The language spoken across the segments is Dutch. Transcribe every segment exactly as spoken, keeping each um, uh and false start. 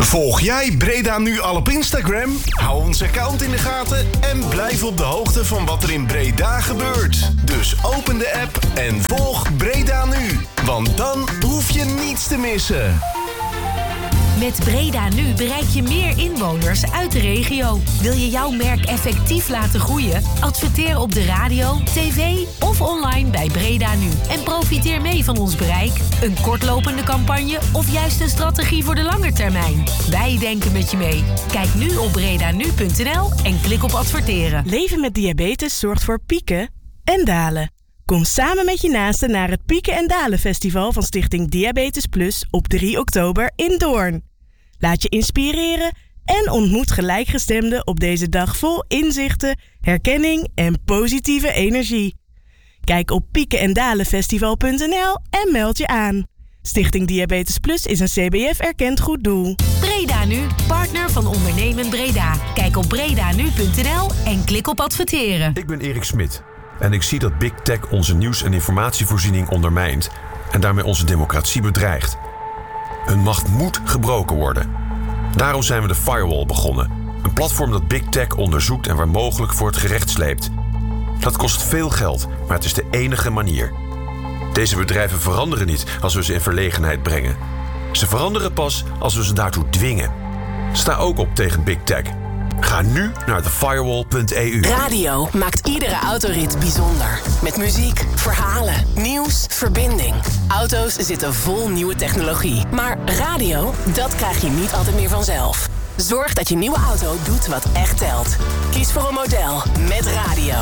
Volg jij Breda Nu al op Instagram? Hou ons account in de gaten en blijf op de hoogte van wat er in Breda gebeurt. Dus open de app en volg Breda Nu. Want dan hoef je niets te missen. Met Breda Nu bereik je meer inwoners uit de regio. Wil je jouw merk effectief laten groeien? Adverteer op de radio, tv of online bij Breda Nu. En profiteer mee van ons bereik. Een kortlopende campagne of juist een strategie voor de lange termijn. Wij denken met je mee. Kijk nu op bredanu punt n l en klik op adverteren. Leven met diabetes zorgt voor pieken en dalen. Kom samen met je naasten naar het Pieken en Dalen Festival van Stichting Diabetes Plus op drie oktober in Doorn. Laat je inspireren en ontmoet gelijkgestemden op deze dag vol inzichten, herkenning en positieve energie. Kijk op pieken en dalen festival punt n l en meld je aan. Stichting Diabetes Plus is een C B F-erkend goed doel. Breda Nu, partner van Ondernemen Breda. Kijk op bredanu punt n l en klik op adverteren. Ik ben Erik Smit en ik zie dat Big Tech onze nieuws- en informatievoorziening ondermijnt en daarmee onze democratie bedreigt. Hun macht moet gebroken worden. Daarom zijn we de Firewall begonnen. Een platform dat Big Tech onderzoekt en waar mogelijk voor het gerecht sleept. Dat kost veel geld, maar het is de enige manier. Deze bedrijven veranderen niet als we ze in verlegenheid brengen. Ze veranderen pas als we ze daartoe dwingen. Sta ook op tegen Big Tech. Ga nu naar the firewall punt e u. Radio maakt iedere autorit bijzonder. Met muziek, verhalen, nieuws, verbinding. Auto's zitten vol nieuwe technologie. Maar radio, dat krijg je niet altijd meer vanzelf. Zorg dat je nieuwe auto doet wat echt telt. Kies voor een model met radio.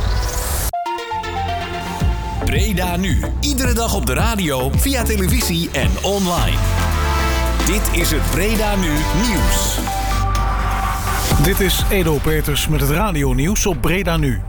Breda Nu. Iedere dag op de radio, via televisie en online. Dit is het Breda Nu Nieuws. Dit is Edo Peters met het radionieuws op Breda Nu.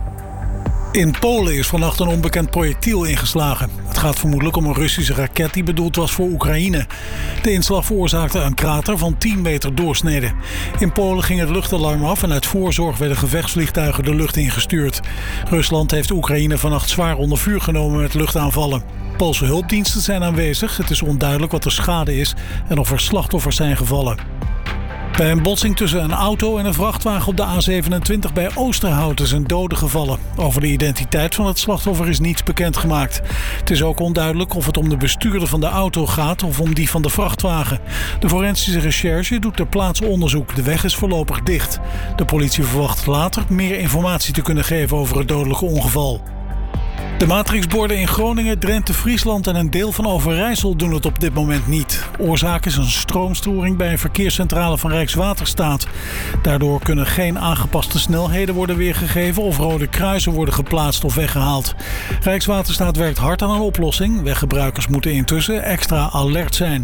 In Polen is vannacht een onbekend projectiel ingeslagen. Het gaat vermoedelijk om een Russische raket die bedoeld was voor Oekraïne. De inslag veroorzaakte een krater van tien meter doorsnede. In Polen ging het luchtalarm af en uit voorzorg werden gevechtsvliegtuigen de lucht ingestuurd. Rusland heeft Oekraïne vannacht zwaar onder vuur genomen met luchtaanvallen. Poolse hulpdiensten zijn aanwezig. Het is onduidelijk wat de schade is en of er slachtoffers zijn gevallen. Bij een botsing tussen een auto en een vrachtwagen op de A zevenentwintig bij Oosterhout is een dode gevallen. Over de identiteit van het slachtoffer is niets bekendgemaakt. Het is ook onduidelijk of het om de bestuurder van de auto gaat of om die van de vrachtwagen. De forensische recherche doet ter plaatse onderzoek. De weg is voorlopig dicht. De politie verwacht later meer informatie te kunnen geven over het dodelijke ongeval. De matrixborden in Groningen, Drenthe, Friesland en een deel van Overijssel doen het op dit moment niet. Oorzaak is een stroomstoring bij een verkeerscentrale van Rijkswaterstaat. Daardoor kunnen geen aangepaste snelheden worden weergegeven of rode kruisen worden geplaatst of weggehaald. Rijkswaterstaat werkt hard aan een oplossing. Weggebruikers moeten intussen extra alert zijn.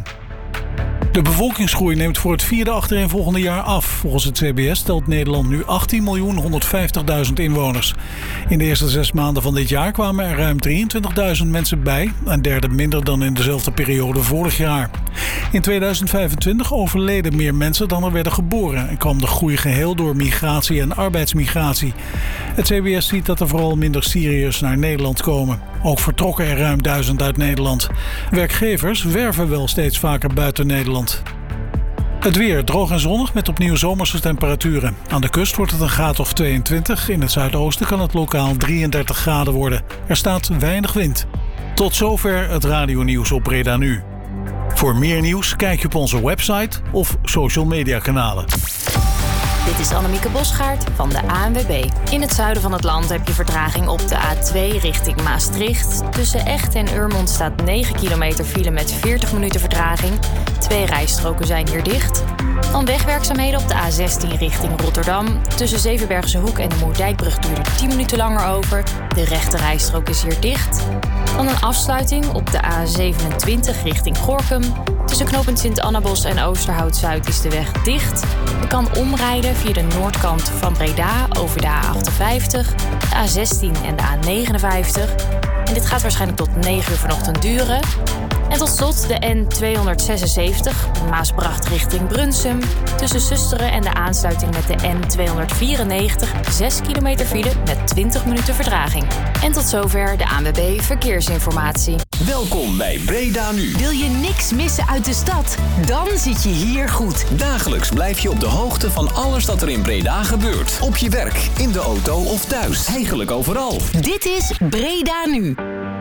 De bevolkingsgroei neemt voor het vierde achtereenvolgende jaar af. Volgens het C B S telt Nederland nu achttien miljoen honderdvijftigduizend inwoners. In de eerste zes maanden van dit jaar kwamen er ruim drieëntwintigduizend mensen bij, een derde minder dan in dezelfde periode vorig jaar. In tweeduizend vijfentwintig overleden meer mensen dan er werden geboren en kwam de groei geheel door migratie en arbeidsmigratie. Het C B S ziet dat er vooral minder Syriërs naar Nederland komen. Ook vertrokken er ruim duizend uit Nederland. Werkgevers werven wel steeds vaker buiten Nederland. Het weer droog en zonnig met opnieuw zomerse temperaturen. Aan de kust wordt het een graad of tweeëntwintig. In het zuidoosten kan het lokaal drieëndertig graden worden. Er staat weinig wind. Tot zover het radionieuws op Breda Nu. Voor meer nieuws kijk je op onze website of social media kanalen. Dit is Annemieke Bosgaard van de A N W B. In het zuiden van het land heb je vertraging op de A twee richting Maastricht. Tussen Echt en Urmond staat negen kilometer file met veertig minuten vertraging. Twee rijstroken zijn hier dicht. Dan wegwerkzaamheden op de A zestien richting Rotterdam. Tussen Zevenbergse Hoek en de Moerdijkbrug duurde tien minuten langer over. De rechte rijstrook is hier dicht. Dan een afsluiting op de A zevenentwintig richting Gorinchem. Tussen knooppunt Sint-Annabos en Oosterhout-Zuid is de weg dicht. Je kan omrijden via de noordkant van Breda over de A achtenvijftig, de A zestien en de A negenenvijftig. En dit gaat waarschijnlijk tot negen uur vanochtend duren. En tot slot de N tweehonderdzesenzeventig, Maasbracht richting Brunsum. Tussen Susteren en de aansluiting met de N tweehonderdvierennegentig, zes kilometer file met twintig minuten vertraging. En tot zover de A N W B Verkeersinformatie. Welkom bij Breda Nu. Wil je niks missen uit de stad? Dan zit je hier goed. Dagelijks blijf je op de hoogte van alles dat er in Breda gebeurt. Op je werk, in de auto of thuis. Eigenlijk overal. Dit is Breda Nu.